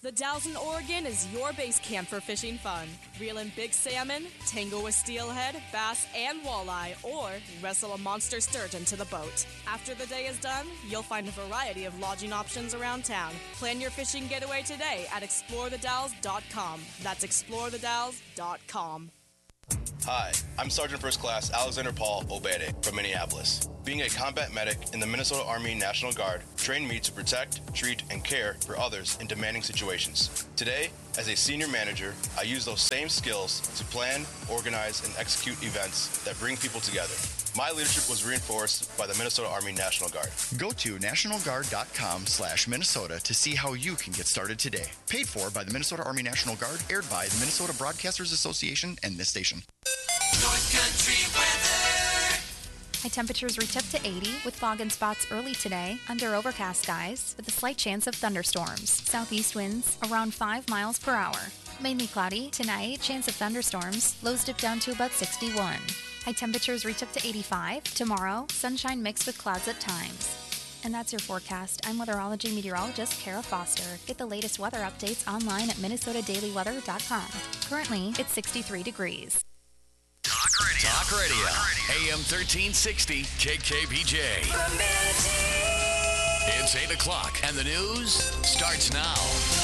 The Dalles in Oregon is your base camp for fishing fun. Reel in big salmon, tangle with steelhead, bass, and walleye, or wrestle a monster sturgeon to the boat. After the day is done, you'll find a variety of lodging options around town. Plan your fishing getaway today at explorethedalles.com. That's explorethedalles.com. Hi, I'm Sergeant First Class Alexander Paul Obede from Minneapolis. Being a combat medic in the Minnesota Army National Guard trained me to protect, treat, and care for others in demanding situations. Today, as a senior manager, I use those same skills to plan, organize, and execute events that bring people together. My leadership was reinforced by the Minnesota Army National Guard. Go to nationalguard.com/Minnesota to see how you can get started today. Paid for by the Minnesota Army National Guard, aired by the Minnesota Broadcasters Association and this station. North Country weather. High temperatures reach up to 80 with fog and spots early today under overcast skies with a slight chance of thunderstorms. Southeast winds around 5 miles per hour. Mainly cloudy tonight, chance of thunderstorms. Lows dip down to about 61. High temperatures reach up to 85. Tomorrow, sunshine mixed with clouds at times. And that's your forecast. I'm weatherology meteorologist Kara Foster. Get the latest weather updates online at minnesotadailyweather.com. Currently, it's 63 degrees. Talk Radio. AM 1360 KKPJ. It's 8 o'clock and the news starts now.